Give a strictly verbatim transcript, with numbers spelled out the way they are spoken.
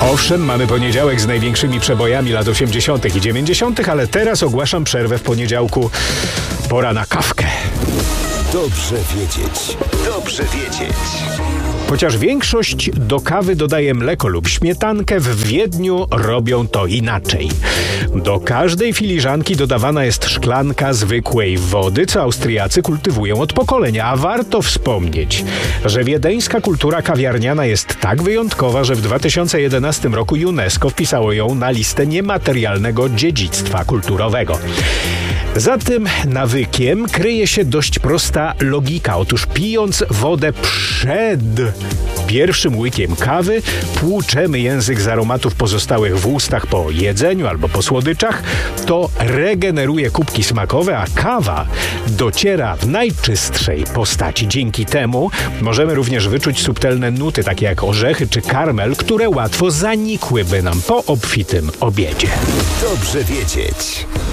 Owszem, mamy poniedziałek z największymi przebojami lat osiemdziesiątych i dziewięćdziesiątych, ale teraz ogłaszam przerwę w poniedziałku. Pora na kawkę. Dobrze wiedzieć. Dobrze wiedzieć. Chociaż większość do kawy dodaje mleko lub śmietankę, w Wiedniu robią to inaczej. Do każdej filiżanki dodawana jest szklanka zwykłej wody, co Austriacy kultywują od pokolenia, a warto wspomnieć, że wiedeńska kultura kawiarniana jest tak wyjątkowa, że w dwa tysiące jedenastym roku UNESCO wpisało ją na listę niematerialnego dziedzictwa kulturowego. Za tym nawykiem kryje się dość prosta logika. Otóż pijąc wodę przed pierwszym łykiem kawy, płuczemy język z aromatów pozostałych w ustach po jedzeniu albo po słodyczach. To regeneruje kubki smakowe, a kawa dociera w najczystszej postaci. Dzięki temu możemy również wyczuć subtelne nuty, takie jak orzechy czy karmel, które łatwo zanikłyby nam po obfitym obiedzie. Dobrze wiedzieć.